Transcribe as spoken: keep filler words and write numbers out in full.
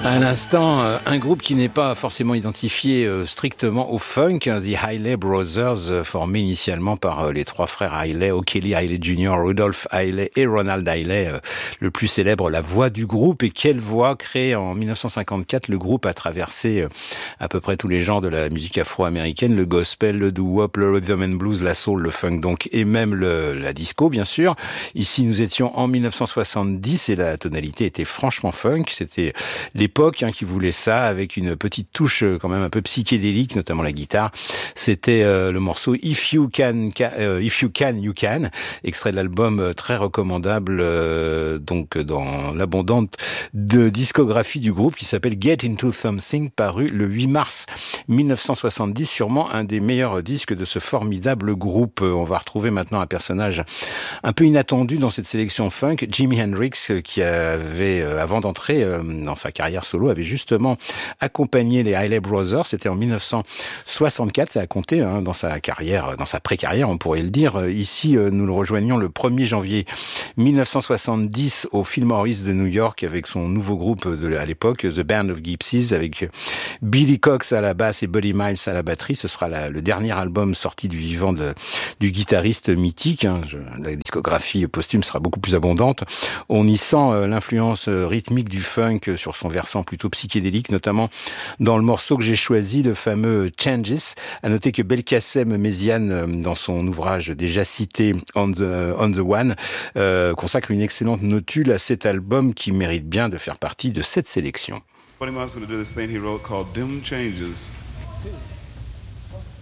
À l'instant, un groupe qui n'est pas forcément identifié strictement au funk, The Hayley Brothers, formé initialement par les trois frères Hayley, O'Kelly Hayley junior, Rudolph Hayley et Ronald Hayley, le plus célèbre, la voix du groupe. Et quelle voix! Créé en dix-neuf cent cinquante-quatre, le groupe a traversé à peu près tous les genres de la musique afro-américaine, le gospel, le doo-wop, le rhythm and blues, la soul, le funk donc, et même le, la disco bien sûr. Ici, nous étions en dix-neuf cent soixante-dix et la tonalité était franchement funk. C'était les L'époque hein, qui voulait ça, avec une petite touche quand même un peu psychédélique, notamment la guitare. C'était euh, le morceau If You Can, can euh, If You Can, You Can, extrait de l'album euh, très recommandable euh, donc dans l'abondante de discographie du groupe qui s'appelle Get Into Something, paru le huit mars dix-neuf cent soixante-dix, sûrement un des meilleurs disques de ce formidable groupe. On va retrouver maintenant un personnage un peu inattendu dans cette sélection funk, Jimi Hendrix, qui avait, euh, avant d'entrer euh, dans sa carrière solo, avait justement accompagné les Hayley Brothers. C'était en dix-neuf cent soixante-quatre, ça a compté hein, dans sa carrière, dans sa pré-carrière, on pourrait le dire. Ici, nous le rejoignions le premier janvier dix-neuf cent soixante-dix au Fillmore de New York avec son nouveau groupe de, à l'époque, The Band of Gypsies, avec Billy Cox à la basse et Buddy Miles à la batterie. Ce sera la, le dernier album sorti du vivant de, du guitariste mythique. Hein. Je, la discographie posthume sera beaucoup plus abondante. On y sent euh, l'influence rythmique du funk sur son versant plutôt psychédélique, notamment dans le morceau que j'ai choisi, le fameux Changes. À noter que Belkacem Méziane, dans son ouvrage déjà cité On the, On the One, euh, consacre une excellente notule à cet album qui mérite bien de faire partie de cette sélection. Buddy Miles is going to do this thing he wrote called Dim Changes.